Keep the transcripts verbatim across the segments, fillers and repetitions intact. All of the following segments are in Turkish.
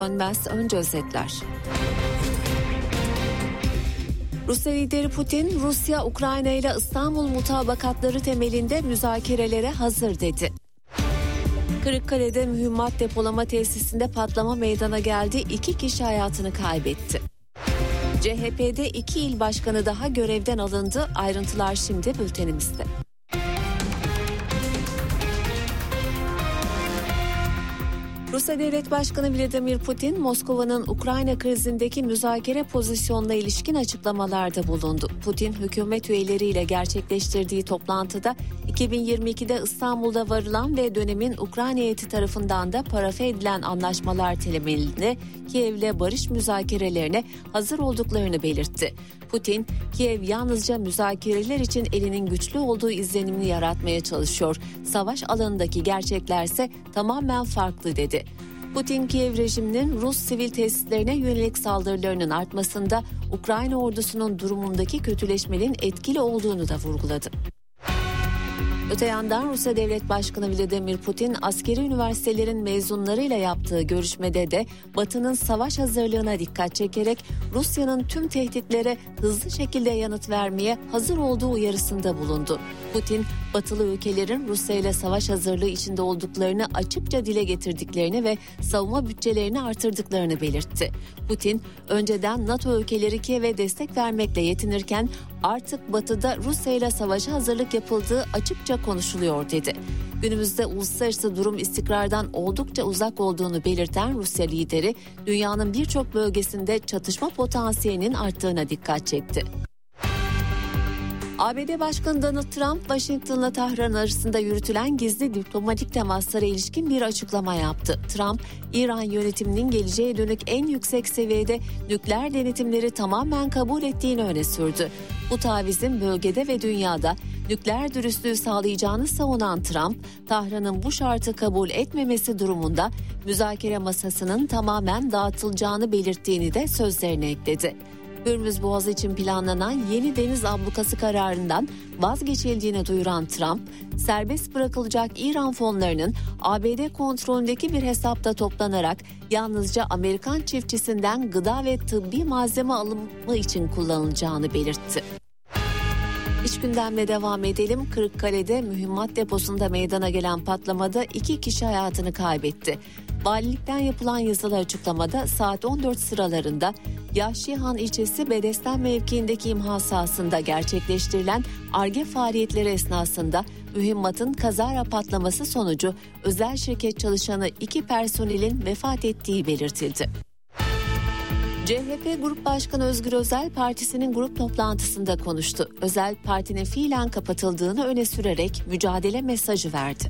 Dönmez önce özetler. Rusya lideri Putin, Rusya Ukrayna ile İstanbul mutabakatları temelinde müzakerelere hazır dedi. Kırıkkale'de mühimmat depolama tesisinde patlama meydana geldi. İki kişi hayatını kaybetti. C H P'de iki il başkanı daha görevden alındı. Ayrıntılar şimdi bültenimizde. Rusya Devlet Başkanı Vladimir Putin, Moskova'nın Ukrayna krizindeki müzakere pozisyonuna ilişkin açıklamalarda bulundu. Putin, hükümet üyeleriyle gerçekleştirdiği toplantıda iki bin yirmi ikide İstanbul'da varılan ve dönemin Ukrayna heyeti tarafından da parafe edilen anlaşmalar temelinde Kiev'le barış müzakerelerine hazır olduklarını belirtti. Putin, Kiev yalnızca müzakereler için elinin güçlü olduğu izlenimini yaratmaya çalışıyor. Savaş alanındaki gerçeklerse tamamen farklı dedi. Putin, Kiev rejiminin Rus sivil tesislerine yönelik saldırılarının artmasında Ukrayna ordusunun durumundaki kötüleşmenin etkili olduğunu da vurguladı. Öte yandan Rusya Devlet Başkanı Vladimir Putin, askeri üniversitelerin mezunlarıyla yaptığı görüşmede de Batı'nın savaş hazırlığına dikkat çekerek Rusya'nın tüm tehditlere hızlı şekilde yanıt vermeye hazır olduğu uyarısında bulundu. Putin, Batılı ülkelerin Rusya ile savaş hazırlığı içinde olduklarını açıkça dile getirdiklerini ve savunma bütçelerini artırdıklarını belirtti. Putin, önceden NATO ülkeleri Kiev'e destek vermekle yetinirken artık Batı'da Rusya ile savaşa hazırlık yapıldığı açıkça konuşuluyor dedi. Günümüzde uluslararası durum istikrardan oldukça uzak olduğunu belirten Rusya lideri, dünyanın birçok bölgesinde çatışma potansiyelinin arttığına dikkat çekti. A B D Başkanı Donald Trump, Washington'la Tahran arasında yürütülen gizli diplomatik temaslara ilişkin bir açıklama yaptı. Trump, İran yönetiminin geleceğe dönük en yüksek seviyede nükleer denetimleri tamamen kabul ettiğini öne sürdü. Bu tavizin bölgede ve dünyada nükleer dürüstlüğü sağlayacağını savunan Trump, Tahran'ın bu şartı kabul etmemesi durumunda müzakere masasının tamamen dağıtılacağını belirttiğini de sözlerine ekledi. Hürmüz Boğazı için planlanan yeni deniz ablukası kararından vazgeçildiğini duyuran Trump, serbest bırakılacak İran fonlarının A B D kontrolündeki bir hesapta toplanarak yalnızca Amerikan çiftçisinden gıda ve tıbbi malzeme alımı için kullanılacağını belirtti. İç gündemle devam edelim. Kırıkkale'de mühimmat deposunda meydana gelen patlamada iki kişi hayatını kaybetti. Valilikten yapılan yazılı açıklamada saat on dört sıralarında Yahşihan ilçesi Bedesten mevkiindeki imha sahasında gerçekleştirilen Ar-Ge faaliyetleri esnasında mühimmatın kazara patlaması sonucu özel şirket çalışanı iki personelin vefat ettiği belirtildi. C H P Grup Başkanı Özgür Özel partisinin grup toplantısında konuştu. Özel, partinin fiilen kapatıldığını öne sürerek mücadele mesajı verdi.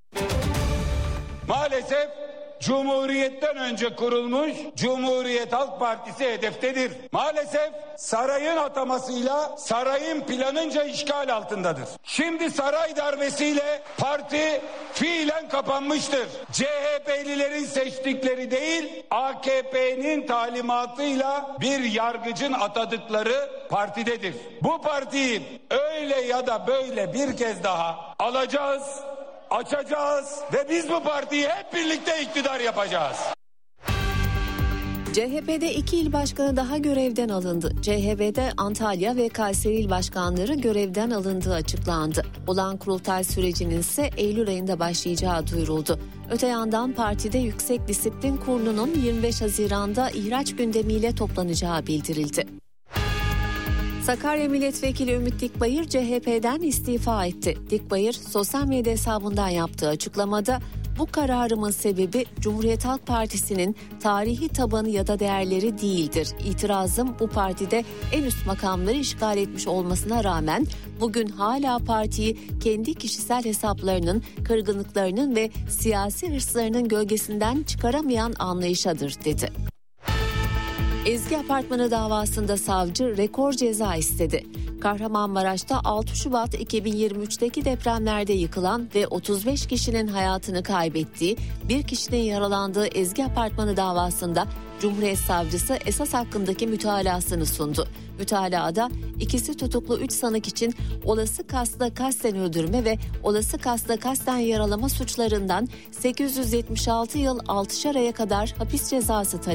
Maalesef Cumhuriyet'ten önce kurulmuş Cumhuriyet Halk Partisi hedeftedir. Maalesef sarayın atamasıyla sarayın planınca işgal altındadır. Şimdi saray darbesiyle parti fiilen kapanmıştır. C H P'lilerin seçtikleri değil, A K P'nin talimatıyla bir yargıcın atadıkları partidedir. Bu partiyi öyle ya da böyle bir kez daha alacağız, açacağız ve biz bu partiyi hep birlikte iktidar yapacağız. C H P'de iki il başkanı daha görevden alındı. C H P'de Antalya ve Kayseri il başkanları görevden alındığı açıklandı. Olan kurultay sürecinin ise Eylül ayında başlayacağı duyuruldu. Öte yandan partide Yüksek Disiplin Kurulu'nun yirmi beş Haziran'da ihraç gündemiyle toplanacağı bildirildi. Sakarya Milletvekili Ümit Dikbayır C H P'den istifa etti. Dikbayır sosyal medya hesabından yaptığı açıklamada bu kararımın sebebi Cumhuriyet Halk Partisi'nin tarihi tabanı ya da değerleri değildir. İtirazım bu partide en üst makamları işgal etmiş olmasına rağmen bugün hala partiyi kendi kişisel hesaplarının, kırgınlıklarının ve siyasi hırslarının gölgesinden çıkaramayan anlayışadır dedi. Ezgi Apartmanı davasında savcı rekor ceza istedi. Kahramanmaraş'ta altı Şubat iki bin yirmi üçteki depremlerde yıkılan ve otuz beş kişinin hayatını kaybettiği, bir kişinin yaralandığı Ezgi Apartmanı davasında Cumhuriyet Savcısı esas hakkındaki mütalasını sundu. Mütalada ikisi tutuklu üç sanık için olası kasıtla kasten öldürme ve olası kasıtla kasten yaralama suçlarından sekiz yüz yetmiş altı yıl altışar aya kadar hapis cezası talep